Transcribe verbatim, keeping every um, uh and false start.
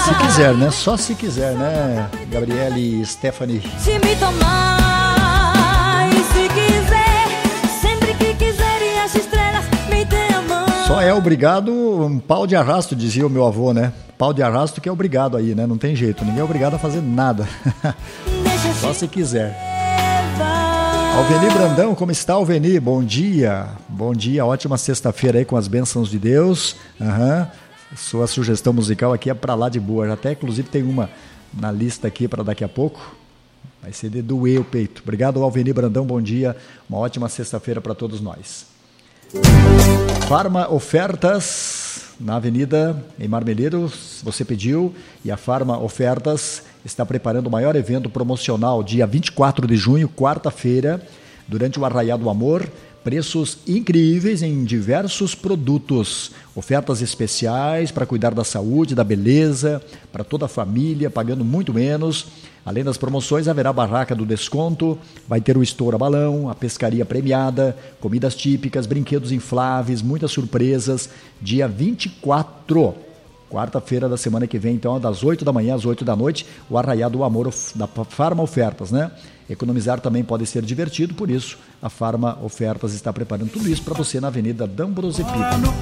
Se quiser, né? Só se quiser, né, Gabriele e Stephanie? Se me tomar, e se quiser, sempre que quiser, e as estrelas me dê a mão. Só é obrigado um pau de arrasto, dizia o meu avô, né? Pau de arrasto que é obrigado aí, né? Não tem jeito, ninguém é obrigado a fazer nada. Só se quiser. Alveni Brandão, como está, Alveni? Bom dia, bom dia, ótima sexta-feira aí com as bênçãos de Deus. Uhum. Sua sugestão musical aqui é pra lá de boa, já até inclusive tem uma na lista aqui para daqui a pouco. Vai ser de doer o peito. Obrigado, Alveni Brandão, bom dia, uma ótima sexta-feira para todos nós. Farma Ofertas, na Avenida em Marmeleiro, você pediu, e a Farma Ofertas está preparando o maior evento promocional, dia vinte e quatro de junho, quarta-feira, durante o Arraiá do Amor, preços incríveis em diversos produtos, ofertas especiais para cuidar da saúde, da beleza, para toda a família, pagando muito menos. Além das promoções, haverá barraca do desconto, vai ter o estouro a balão, a pescaria premiada, comidas típicas, brinquedos infláveis, muitas surpresas, dia vinte e quatro, quarta-feira da semana que vem, então, das oito da manhã às oito da noite, o Arraiá do Amor da Farma Ofertas, né? Economizar também pode ser divertido, por isso a Farma Ofertas está preparando tudo isso para você na Avenida D'Ambrosio Pita.